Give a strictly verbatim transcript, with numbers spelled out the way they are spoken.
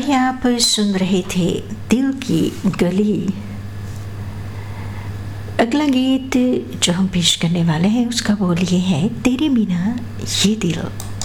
अभी आप सुन रहे थे दिल की गली। अगला गीत जो हम पेश करने वाले हैं उसका बोल ये है, तेरे बिना ये दिल।